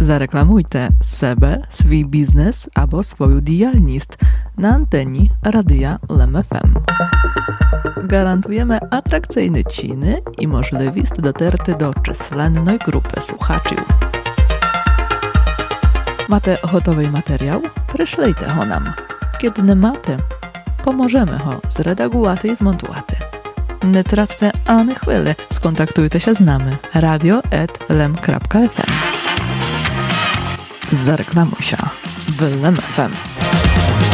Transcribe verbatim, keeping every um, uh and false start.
Zareklamujte себе, свій бізнес або свою діяльність na anteni Radia Lem F M. Garantujemy atrakcyjne ciny i możliwość dotarty do численної групи słuchaczy. Macie gotowy materiał? Przyszlijcie go nam. Kiedy nie macie, pomożemy go zredagować i zmontować. Nie traccie ani chwili, skontaktujcie się z nami radio at lem kropka f m. Zareklamuj się w Lem F M.